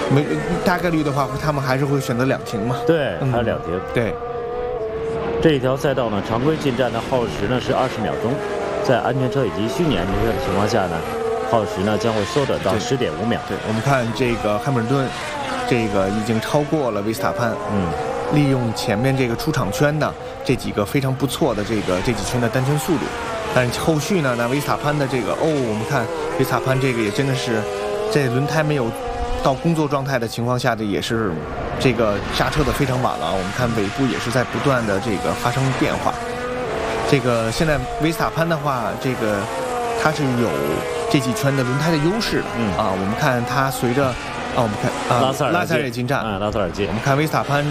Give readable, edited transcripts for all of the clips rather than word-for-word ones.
大概率的话，他们还是会选择2停嘛。 对，还有2停。 对， 这一条赛道呢，常规进站的耗时呢是20秒钟，在安全车以及虚拟安全车的情况下呢，耗时呢将会缩短到10.5秒。 对，我们看这个汉密尔顿，这个已经超过了维斯塔潘。利用前面这个出场圈的这几个非常不错的这几圈的单圈速度，但是后续呢，那维斯塔潘的这个我们看维斯塔潘这个也真的是在轮胎没有到工作状态的情况下的，也是这个刹车的非常晚了。我们看尾部也是在不断的这个发生变化。这个现在维斯塔潘的话，这个它是有这几圈的轮胎的优势的。我们看它随着。我们看拉塞尔也进站， 拉塞尔进。 我们看维斯塔潘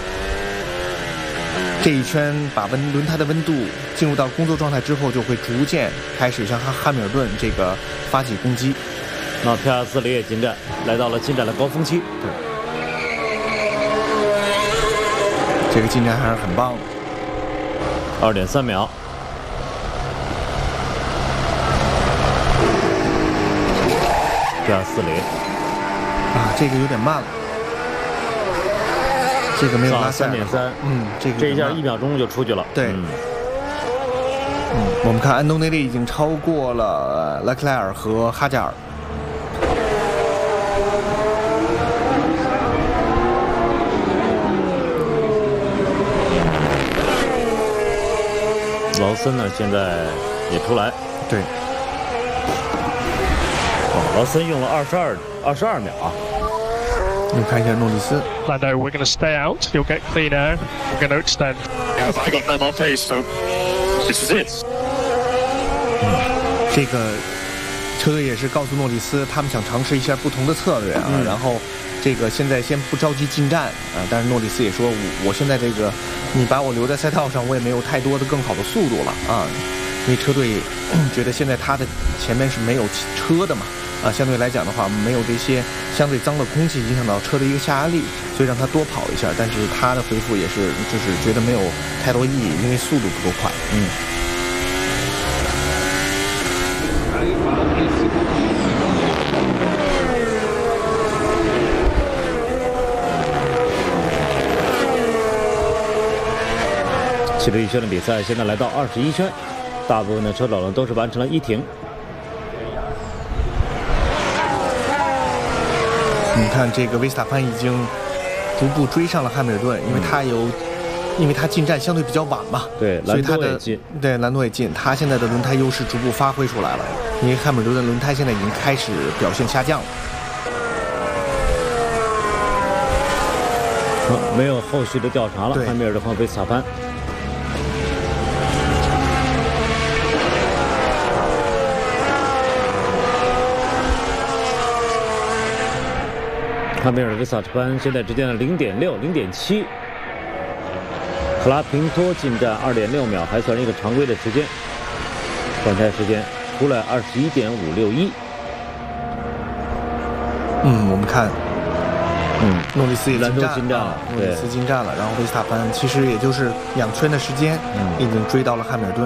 这一圈把轮胎的温度进入到工作状态之后，就会逐渐开始向汉密尔顿这个发起攻击。 那皮亚斯里也进站，来到了进站的高峰期。 对，这个进站还是很棒的。 2.3秒。皮亚斯里。 这个有点慢了，这个没有拉塞尔。 3.3，这一下1秒钟就出去了。 对，我们看安东内利已经超过了勒克莱尔和哈加尔。 劳森呢，现在也出来。 对。 劳森用了22秒啊！ 我们看一下诺里斯。 Lando, we're going to stay out. You'll get clean air. We're going to extend. Yeah, I got them on pace, so this is it. 这个车队也是告诉诺里斯，他们想尝试一下不同的策略啊。然后这个现在先不着急进站啊，但是诺里斯也说，我现在这个你把我留在赛道上，我也没有太多的更好的速度了啊。因为车队觉得现在他的前面是没有车的嘛。相对来讲的话，没有这些相对脏的空气影响到车的一个下压力，所以让他多跑一下。但是他的回复也是，就是觉得没有太多意义，因为速度不够快。 71圈的比赛现在来到21圈，大部分的车手呢都是完成了1停。 你看这个维斯塔潘已经逐步追上了汉密尔顿，因为他进站相对比较晚嘛， 对， 所以他的兰多也进，他现在的轮胎优势逐步发挥出来了，因为汉密尔顿的轮胎现在已经开始表现下降了。 没有后续的调查了，汉密尔顿和维斯塔潘。汉密尔顿、维斯塔潘现在之间的0.6、0.7，克拉平托进站2.6秒，还算是一个常规的时间。换胎时间出来21.561。 我们看，诺里斯也进站了， 诺里斯进站了，然后维斯塔潘其实也就是2圈的时间，已经追到了汉密尔顿。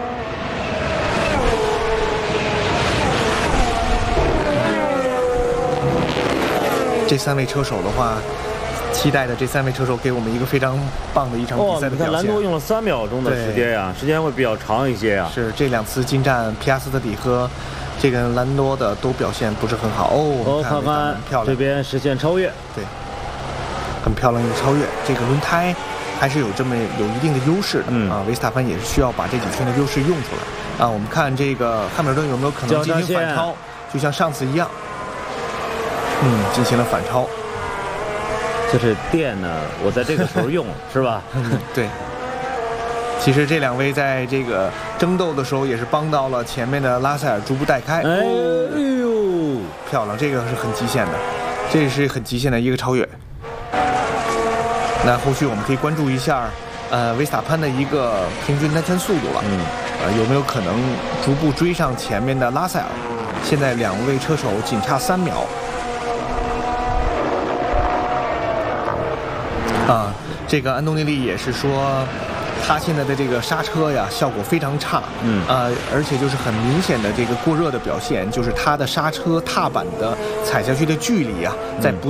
这3位车手的话，期待的这3位车手给我们一个非常棒的一场比赛的表现。 你看兰多用了3秒钟的时间呀，时间会比较长一些呀。 是这2次进站，皮亚斯特里和这个兰多的都表现不是很好。 看看漂亮，这边实现超越， 对，很漂亮一个超越。这个轮胎还是有一定的优势的维斯塔潘也是需要把这几圈的优势用出来啊。我们看这个汉密尔顿有没有可能进行反超，就像上次一样。进行了反超， 就是电呢，我在这个时候用是吧？ 对。其实这2位在这个争斗的时候也是帮到了前面的拉塞尔逐步带开。 哎呦， 漂亮，这个是很极限的，这是很极限的一个超越。那后续我们可以关注一下，维斯塔潘的一个平均单圈速度了。有没有可能逐步追上前面的拉塞尔？现在2位车手仅差3秒。这个安东尼利也是说，他现在的这个刹车呀效果非常差，而且就是很明显的这个过热的表现，就是他的刹车踏板的踩下去的距离啊，在不